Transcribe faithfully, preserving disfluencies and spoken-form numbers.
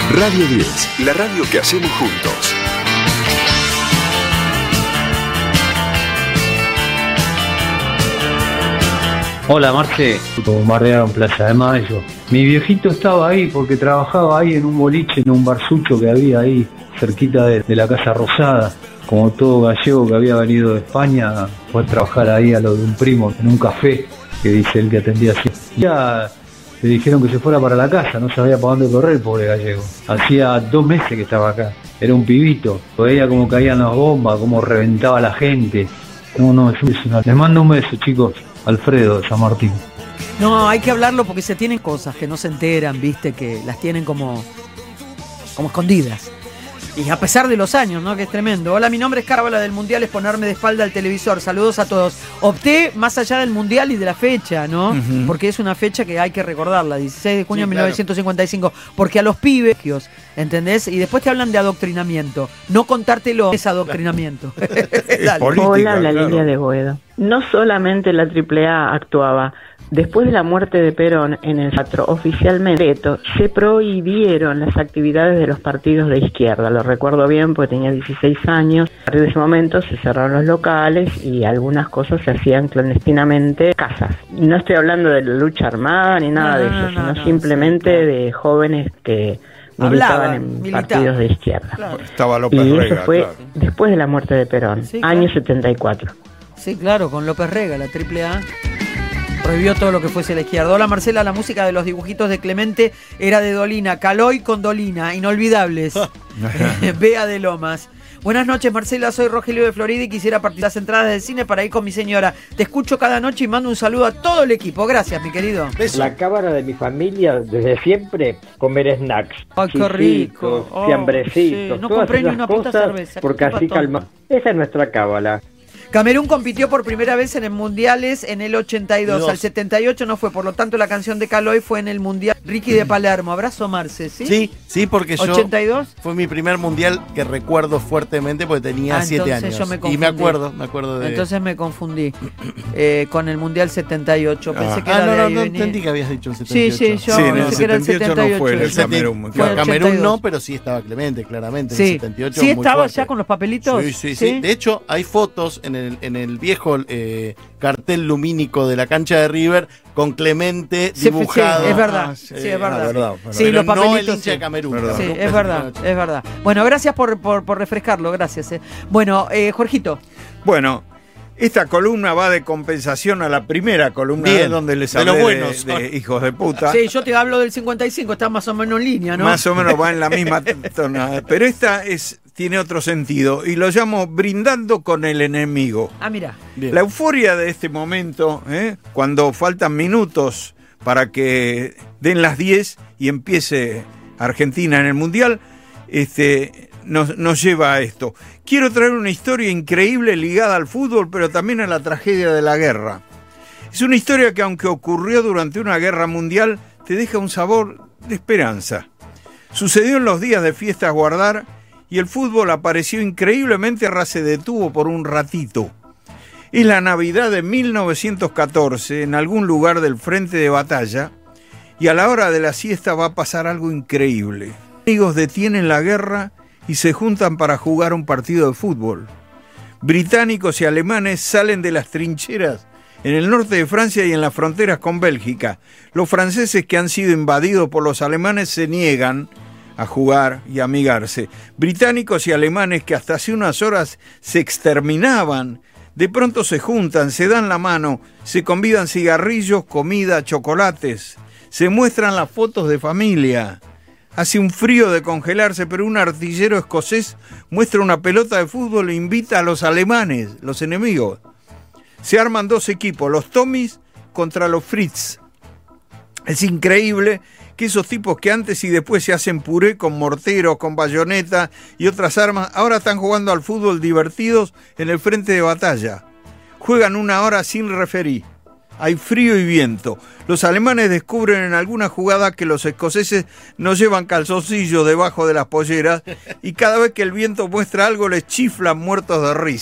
Radio diez, la radio que hacemos juntos. Hola Marce, bombardearon Plaza de Mayo. Mi viejito estaba ahí porque trabajaba ahí en un boliche, en un barsucho que había ahí cerquita de, de la Casa Rosada. Como todo gallego que había venido de España, fue a trabajar ahí a lo de un primo en un café que dice él que atendía así. Ya le dijeron que se fuera para la casa, no sabía para dónde correr el pobre gallego. Hacía dos meses que estaba acá, era un pibito. Veía cómo caían las bombas, cómo reventaba la gente. No, no, es impresionante. Les mando un beso, chicos. Alfredo de San Martín. No, hay que hablarlo porque se tienen cosas que no se enteran, viste, que las tienen como, como escondidas. Y a pesar de los años, ¿no? Que es tremendo. Hola, mi nombre es Cárbala del Mundial, es ponerme de espalda al televisor. Saludos a todos. Opté más allá del Mundial y de la fecha, ¿no? Uh-huh. Porque es una fecha que hay que recordarla, dieciséis de junio de sí, mil novecientos cincuenta y cinco. Claro. Porque a los pibes, ¿entendés? Y después te hablan de adoctrinamiento. No contártelo es adoctrinamiento. Es política, Hola, la claro. Lilia de Boedo. No solamente la triple A actuaba. Después de la muerte de Perón en el teatro, oficialmente se prohibieron las actividades de los partidos de izquierda. Lo recuerdo bien porque tenía dieciséis años. A partir de ese momento se cerraron los locales y algunas cosas se hacían clandestinamente en casas. No estoy hablando de la lucha armada ni nada no, de eso, no, sino no, simplemente sí, claro. de jóvenes que militaban Hablaba, en militaba. partidos de izquierda. Claro. Estaba López y Rega, eso fue claro. después de la muerte de Perón, sí, claro. año setenta y cuatro. Sí, claro, con López Rega, la triple A. Prohibió todo lo que fuese la izquierda. Hola Marcela, la música de los dibujitos de Clemente era de Dolina, Caloy con Dolina, inolvidables. Bea de Lomas. Buenas noches Marcela, soy Rogelio de Florida y quisiera partir las entradas del cine para ir con mi señora. Te escucho cada noche y mando un saludo a todo el equipo. Gracias, mi querido. Beso. La cámara de mi familia, desde siempre, comer snacks. Ay, qué rico. Oh, fiambrecitos, sí. No compré ni una puta cerveza. Porque así calma. Esa es nuestra cábala. Camerún compitió por primera vez en el mundiales en el ochenta y dos, Dios. Al setenta y ocho no fue, por lo tanto la canción de Caloy fue en el mundial Ricky de Palermo. Abrazo Marce, ¿sí? Sí, sí, porque yo ¿ochenta y dos? Fue mi primer mundial que recuerdo fuertemente porque tenía ah, siete años. Yo me confundí. Y me acuerdo, me acuerdo de... Entonces me confundí eh, con el mundial setenta y ocho. Pensé ah. que era ah, no, de no, ahí no venía. entendí que habías dicho el setenta y ocho. Sí, sí, yo sí, pensé no, que era el setenta y ocho. No fue en el Camerún, claro. Camerún no, pero sí estaba Clemente, claramente. Sí, en el setenta y ocho, sí muy estaba fuerte. ya con los papelitos. Sí, sí, sí, sí. De hecho, hay fotos en el, en el viejo eh, cartel lumínico de la cancha de River con Clemente sí, dibujado. Sí, es verdad, ah, sí, sí, es verdad. Ah, verdad, verdad. Sí, los papelitos. No el hincha de Camerún. Verdad. Sí, es verdad, es verdad. Bueno, gracias por, por, por refrescarlo, gracias. Eh. Bueno, eh, Jorgito. Bueno, esta columna va de compensación a la primera columna Bien, donde les de hablé los buenos. de, de hijos de puta. Sí, yo te hablo del cincuenta y cinco, está más o menos en línea, ¿no? Más o menos va en la misma tonada. Pero esta es tiene otro sentido y lo llamo brindando con el enemigo. Ah, mira. Bien. La euforia de este momento, ¿eh? cuando faltan minutos para que den las diez y empiece Argentina en el Mundial, este, nos, nos lleva a esto. Quiero traer una historia increíble ligada al fútbol, pero también a la tragedia de la guerra. Es una historia que, aunque ocurrió durante una guerra mundial, te deja un sabor de esperanza. Sucedió en los días de fiestas Guardar y el fútbol apareció increíblemente, ahora se detuvo por un ratito. Es la Navidad de mil novecientos catorce, en algún lugar del frente de batalla, y a la hora de la siesta va a pasar algo increíble. Amigos detienen la guerra y se juntan para jugar un partido de fútbol. Británicos y alemanes salen de las trincheras en el norte de Francia y en las fronteras con Bélgica. Los franceses, que han sido invadidos por los alemanes, se niegan a jugar y amigarse. Británicos y alemanes, que hasta hace unas horas se exterminaban, de pronto se juntan, se dan la mano, se convidan cigarrillos, comida, chocolates, se muestran las fotos de familia. Hace un frío de congelarse, pero un artillero escocés muestra una pelota de fútbol e invita a los alemanes, los enemigos. Se arman dos equipos, los Tommys contra los Fritz. Es increíble que esos tipos que antes y después se hacen puré con morteros, con bayonetas y otras armas, ahora están jugando al fútbol divertidos en el frente de batalla. Juegan una hora sin referí. Hay frío y viento. Los alemanes descubren en alguna jugada que los escoceses no llevan calzoncillos debajo de las polleras y cada vez que el viento muestra algo les chiflan muertos de risa.